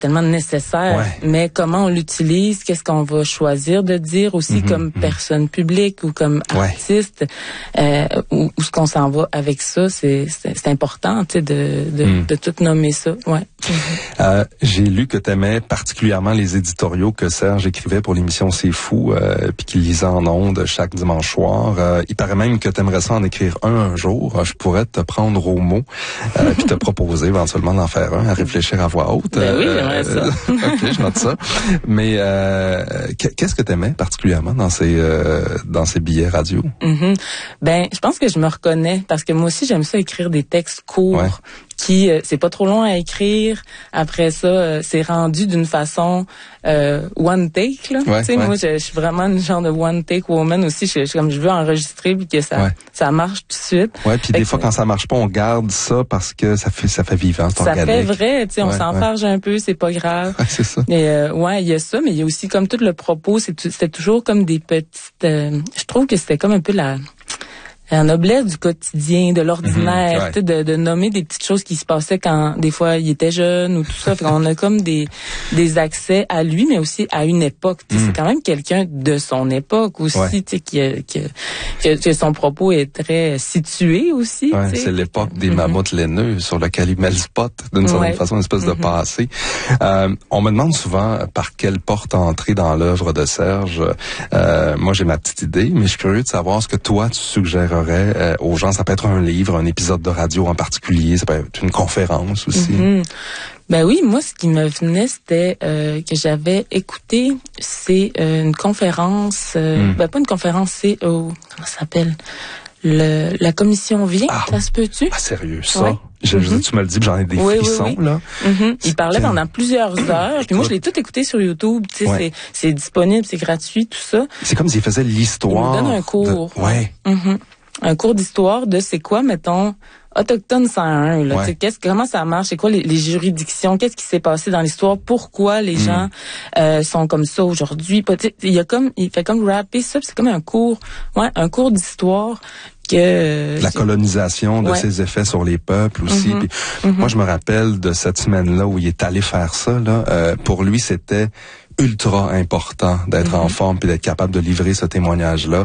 tellement nécessaire, mais comment on l'utilise, qu'est-ce qu'on va choisir de dire aussi comme personne publique ou comme artiste, où ce qu'on s'en va avec ça, c'est important, tu sais, de tout nommer ça. J'ai lu que t'aimais particulièrement les éditoriaux que Serge écrivait pour l'émission C'est Fou, puis qu'il lisait en ondes chaque dimanche soir. Il paraît même que t'aimerais ça en écrire un jour. Je pourrais te prendre au mot, puis te proposer éventuellement d'en faire un, à réfléchir à voix haute. Ben oui, j'aimerais ça. OK, je note ça. Mais qu'est-ce que t'aimais particulièrement dans ces billets radio? Ben, je pense que je me reconnais parce que moi aussi j'aime ça écrire des textes courts. Qui c'est pas trop long à écrire. Après ça, c'est rendu d'une façon one take là. Tu sais, moi je suis vraiment une genre de one take woman aussi. Je veux enregistrer puis que ça marche tout de suite. Puis des fois quand ça marche pas, on garde ça parce que ça fait vivant, c'est organique. Ça fait vrai, tu sais, on s'enfarge un peu, c'est pas grave. C'est ça. Et il y a ça, mais il y a aussi comme tout le propos, c'était toujours comme des petites je trouve que c'était comme un peu la noblesse du quotidien, de l'ordinaire, de nommer des petites choses qui se passaient quand des fois il était jeune ou tout ça. On a comme des accès à lui, mais aussi à une époque. C'est quand même quelqu'un de son époque aussi, que son propos est très situé aussi. C'est l'époque des mammouths laineux sur lequel il met le spot d'une certaine façon, une espèce de passé. On me demande souvent par quelle porte entrer dans l'œuvre de Serge. Moi, j'ai ma petite idée, mais je suis curieux de savoir ce que toi tu suggérerais aux gens. Ça peut être un livre, un épisode de radio en particulier, ça peut être une conférence aussi. Ben oui, moi, ce qui me venait, c'était que j'avais écouté, c'est une conférence, ben pas une conférence, c'est comment ça s'appelle? La commission vient, ça se peut-tu? Ah, sérieux, ça? Tu me le dis, j'en ai des frissons, là. Il parlait pendant plusieurs heures. Puis moi, je l'ai tout écouté sur YouTube. Tu sais, c'est disponible, c'est gratuit, tout ça. C'est comme s'il faisait l'histoire. Il nous donne un cours. Un cours d'histoire de c'est quoi, mettons, Autochtone 101, là. Comment ça marche? C'est quoi les juridictions? Qu'est-ce qui s'est passé dans l'histoire? Pourquoi les gens sont comme ça aujourd'hui? Il fait comme rapper ça, c'est comme un cours d'histoire. La colonisation de ses effets sur les peuples aussi. Puis, moi, je me rappelle de cette semaine-là où il est allé faire ça. Là, pour lui, c'était ultra important d'être en forme puis d'être capable de livrer ce témoignage-là.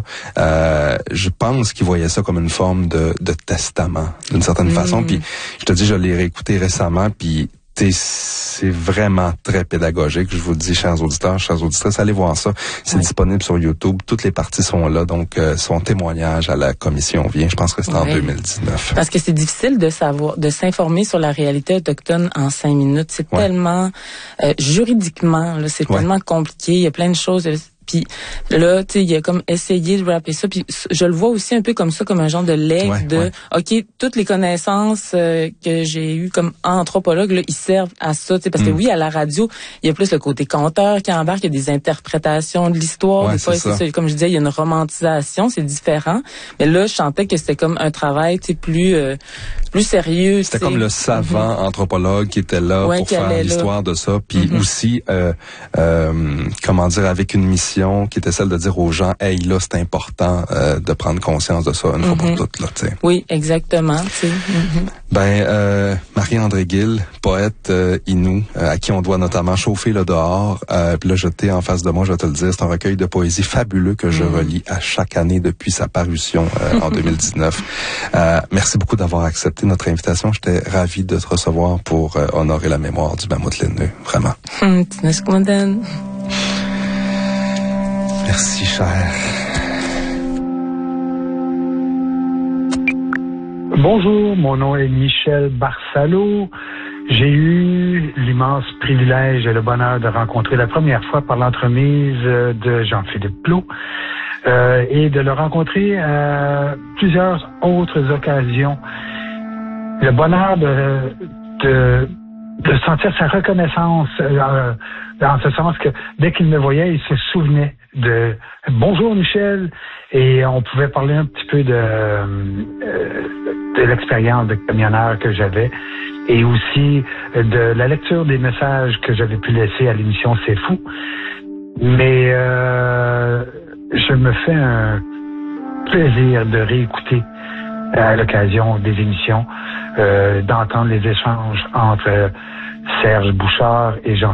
Je pense qu'il voyait ça comme une forme de testament, d'une certaine façon. Puis, je te dis, je l'ai réécouté récemment, puis c'est vraiment très pédagogique. Je vous le dis, chers auditeurs, chères auditrices, allez voir ça. C'est disponible sur YouTube. Toutes les parties sont là. Donc, son témoignage à la commission vient. Je pense que c'est en 2019. Parce que c'est difficile de s'informer sur la réalité autochtone en 5 minutes. C'est tellement, juridiquement, là, c'est tellement compliqué. Il y a plein de choses. Puis là, tu sais, il a comme essayé de rapper ça. Puis je le vois aussi un peu comme ça, comme un genre de legs OK, toutes les connaissances que j'ai eues comme anthropologue, là, ils servent à ça. Tu sais, parce que oui, à la radio, il y a plus le côté conteur qui embarque, il y a des interprétations de l'histoire. Des fois, c'est comme je disais, il y a une romantisation, c'est différent. Mais là, je sentais que c'était comme un travail, tu sais, plus sérieux. C'était comme le savant anthropologue qui était là pour faire l'histoire de ça. Puis aussi, comment dire, avec une mission qui était celle de dire aux gens, hey, là, c'est important de prendre conscience de ça une fois pour toutes, là, tu sais. Oui, exactement, tu sais. Marie-André Gill, poète Innu, à qui on doit notamment chauffer le dehors. Puis là, j'étais en face de moi, je vais te le dire, c'est un recueil de poésie fabuleux que je relis à chaque année depuis sa parution en 2019. Merci beaucoup d'avoir accepté notre invitation. J'étais ravi de te recevoir pour honorer la mémoire du mammouth laineux, vraiment. Merci, cher. Bonjour, mon nom est Michel Barsalo. J'ai eu l'immense privilège et le bonheur de rencontrer la première fois par l'entremise de Jean-Philippe Plot et de le rencontrer à plusieurs autres occasions. Le bonheur de sentir sa reconnaissance en ce sens que dès qu'il me voyait, il se souvenait de « Bonjour Michel » et on pouvait parler un petit peu de l'expérience de camionneur que j'avais et aussi de la lecture des messages que j'avais pu laisser à l'émission C'est Fou. Mais je me fais un plaisir de réécouter à l'occasion des émissions, d'entendre les échanges entre Serge Bouchard et Jean